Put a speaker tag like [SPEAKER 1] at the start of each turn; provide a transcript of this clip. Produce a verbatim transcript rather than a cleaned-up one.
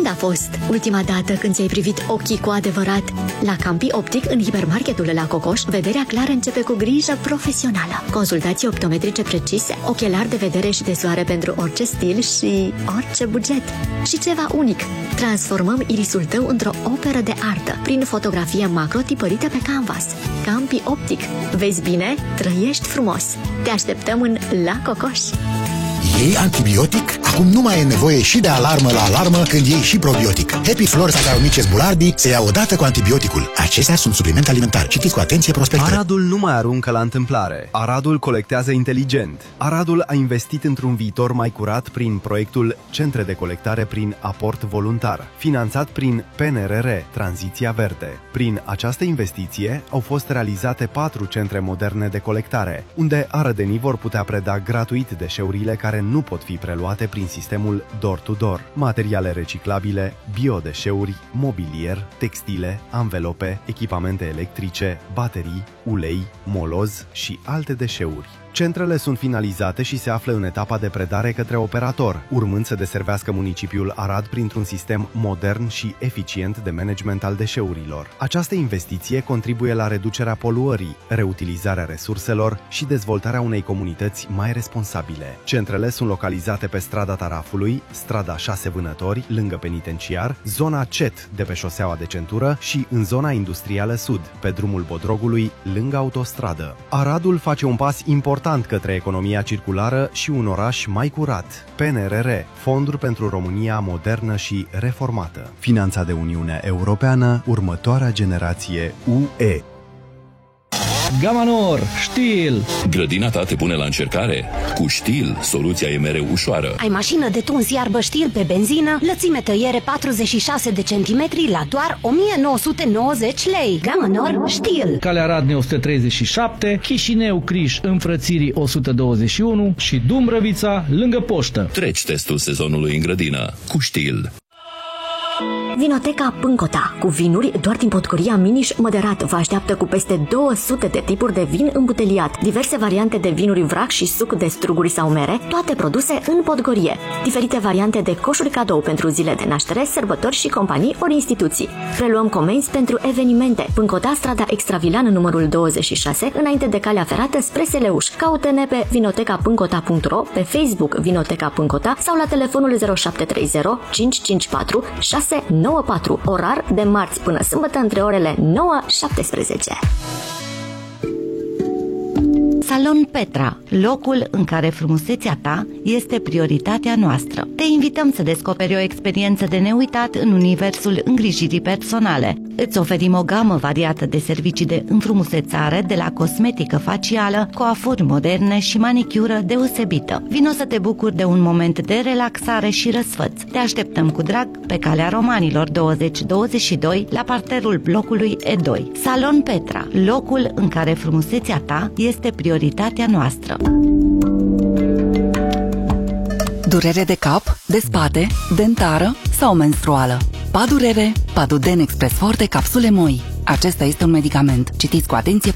[SPEAKER 1] Când a fost ultima dată când ți-ai privit ochii cu adevărat? La Campi Optic, în hipermarketul La Cocoș, vederea clară începe cu grijă profesională. Consultații optometrice precise, ochelari de vedere și de soare pentru orice stil și orice buget. Și ceva unic, transformăm irisul tău într-o operă de artă prin fotografie macro tipărită pe canvas. Campi Optic. Vezi bine? Trăiești frumos. Te așteptăm în La Cocoș.
[SPEAKER 2] Iei antibiotic? Acum nu mai e nevoie și de alarmă la alarmă când iei și probiotic. Happy Flora Saccharomyces boulardii se ia odată cu antibioticul. Acestea sunt suplimente alimentare. Citiți cu atenție prospectele.
[SPEAKER 3] Aradul nu mai aruncă la întâmplare. Aradul colectează inteligent. Aradul a investit într-un viitor mai curat prin proiectul Centre de colectare prin aport voluntar, finanțat prin P N R R, Tranziția Verde. Prin această investiție au fost realizate patru centre moderne de colectare, unde arădenii vor putea preda gratuit deșeurile care nu pot fi preluate prin sistemul door-to-door, materiale reciclabile, biodeșeuri, mobilier, textile, anvelope, echipamente electrice, baterii, ulei, moloz și alte deșeuri. Centrele sunt finalizate și se află în etapa de predare către operator, urmând să deservească municipiul Arad printr-un sistem modern și eficient de management al deșeurilor. Această investiție contribuie la reducerea poluării, reutilizarea resurselor și dezvoltarea unei comunități mai responsabile. Centrele sunt localizate pe strada Tarafului, strada șase Vânători, lângă penitenciar, zona C E T de pe șoseaua de centură și în zona industrială sud, pe drumul Bodrogului, lângă autostradă. Aradul face un pas important către economia circulară și un oraș mai curat. P N R R, Fonduri pentru România modernă și reformată. Finanțat de Uniunea Europeană, următoarea generație U E.
[SPEAKER 4] Gama Nor, Stihl.
[SPEAKER 5] Grădina ta te pune la încercare? Cu Stihl, soluția e mereu ușoară.
[SPEAKER 6] Ai mașină de tuns iarbă Stihl pe benzină, lățime tăiere patruzeci și șase de centimetri la doar o mie nouă sute nouăzeci lei. Gama Nor, Stihl.
[SPEAKER 4] Calea Radnei o sută treizeci și șapte, Chișinău Criș Înfrățirii o sută douăzeci și unu și Dumbrăvița lângă poștă.
[SPEAKER 5] Treci testul sezonului în grădină cu Stihl.
[SPEAKER 1] Vinoteca Pâncota, cu vinuri doar din potcoria Miniș Moderat, vă așteaptă cu peste două sute de tipuri de vin îmbuteliat, diverse variante de vinuri vrac și suc de struguri sau mere, toate produse în potcorie, diferite variante de coșuri cadou pentru zile de naștere, sărbători și companii ori instituții. Preluăm comenzi pentru evenimente. Pâncota, strada Extravilan, numărul douăzeci și șase, înainte de calea ferată spre Seleuș. Caută-ne pe vinoteca pâncota punct ro, pe Facebook Vinoteca Pâncota sau la telefonul zero șapte trei zero cinci cinci patru șase nouă patru, orar de marți până sâmbătă între orele nouă și șaptesprezece.
[SPEAKER 7] Salon Petra, locul în care frumusețea ta este prioritatea noastră. Te invităm să descoperi o experiență de neuitat în universul îngrijirii personale. Îți oferim o gamă variată de servicii de înfrumusețare, de la cosmetică facială, coafuri moderne și manicură deosebită. Vino să te bucuri de un moment de relaxare și răsfăț. Te așteptăm cu drag pe calea Romanilor douăzeci douăzeci și doi, la parterul blocului E doi. Salon Petra, locul în care frumusețea ta este prioritatea noastră.
[SPEAKER 8] Durere de cap, de spate, dentară sau menstruală? Padurere, Paduden Express Forte capsule moi. Acesta este un medicament. Citiți cu atenție